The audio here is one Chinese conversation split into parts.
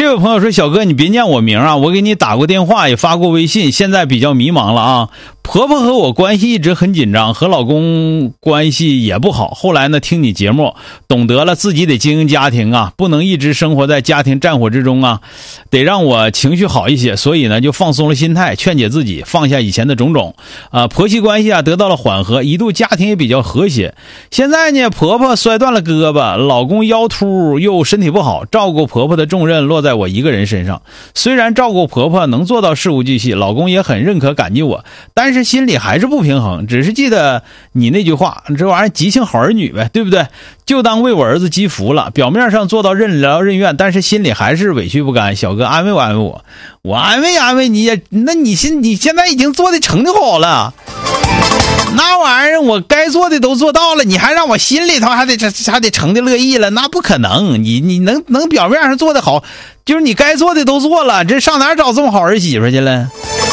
这位朋友说，小哥你别念我名啊，我给你打过电话也发过微信，现在比较迷茫了啊。婆婆和我关系一直很紧张，和老公关系也不好，后来呢听你节目懂得了自己得经营家庭啊，不能一直生活在家庭战火之中啊，得让我情绪好一些，所以呢就放松了心态，劝解自己放下以前的种种婆媳关系啊得到了缓和，一度家庭也比较和谐。现在呢婆婆摔断了胳膊，老公腰突又身体不好，照顾婆婆的重任落在我一个人身上。虽然照顾婆婆能做到事无巨细，老公也很认可感激我，但是心里还是不平衡，只是记得你那句话，这玩意儿急性好儿女呗，对不对？就当为我儿子积福了，表面上做到任劳任怨，但是心里还是委屈不甘。小哥安慰我安慰我，我安慰你也，那你现在已经做的成就好了，那玩意儿我该做的都做到了，你还让我心里头还得成的乐意了，那不可能。你能表面上做的好，就是你该做的都做了，这上哪找这么好儿媳妇去了？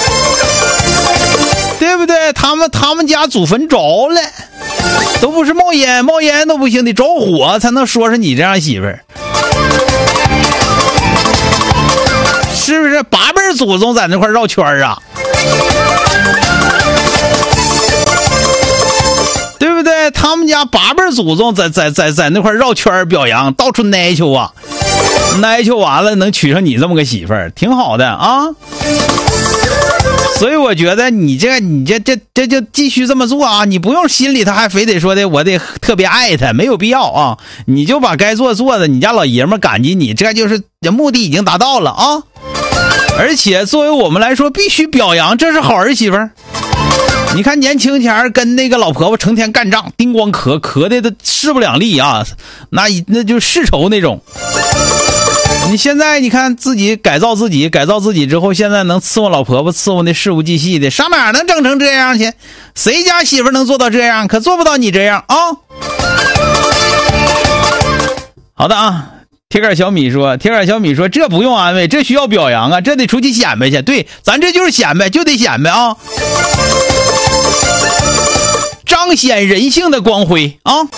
对不对？他们家祖坟着了，都不是冒烟都不行，得着火才能说是你这样媳妇儿，是不是？8辈祖宗在那块绕圈啊，对不对？他们家8辈祖宗在那块绕圈表扬，到处奶求啊，奶求完了能娶上你这么个媳妇儿，挺好的啊。所以我觉得你这就继续这么做啊，你不用心里头还非得说的我得特别爱他，没有必要啊，你就把该做的，你家老爷们感激你，这就是目的已经达到了啊。而且作为我们来说必须表扬，这是好儿媳妇儿。你看年轻前跟那个老婆婆成天干仗，叮咣咳的都势不两立啊，那就世仇那种。你现在你看自己改造自己之后，现在能伺候老婆婆，伺候那事无巨细的，上哪能整成这样去？谁家媳妇能做到这样？可做不到你这样啊！好的啊，铁杆小米说这不用安慰，这需要表扬啊，这得出去显摆去。对，咱这就是显摆，就得显摆啊，彰显人性的光辉啊！